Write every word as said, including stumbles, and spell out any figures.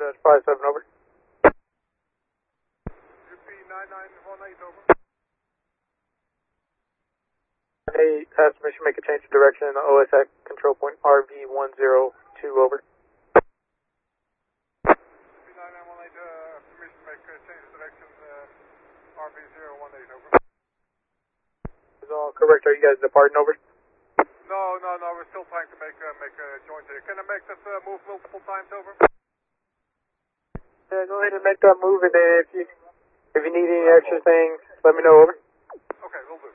That's five seven, over. U P nine nine one eight, over. Hey, has permission to make a change of direction in the O S at control point R V one zero two, over. U P nine nine one eight, uh, permission to make a change of direction, uh, R V zero one eight, over. Is all correct? Are you guys departing, over? No, no, no, we're still trying to make, uh, make a joint here. Can I make this uh, move multiple times, over? Yeah, go ahead and make that move, and then if you, if you need any extra things, let me know, over. Okay, we'll do.